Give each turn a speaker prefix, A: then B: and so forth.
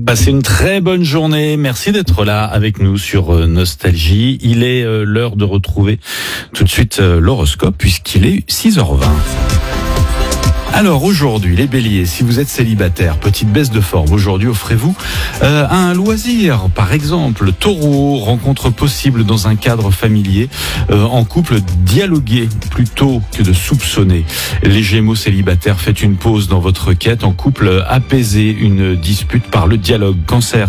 A: Passez une très bonne journée. Merci d'être là avec nous sur Nostalgie. Il est l'heure de retrouver tout de suite l'horoscope puisqu'il est 6h20. Alors aujourd'hui, les béliers, si vous êtes célibataire, petite baisse de forme. Aujourd'hui, offrez-vous un loisir. Par exemple, taureau, rencontre possible dans un cadre familier. En couple, dialoguer plutôt que de soupçonner. Les gémeaux célibataires, faites une pause dans votre quête. En couple, apaisez une dispute par le dialogue. Cancer,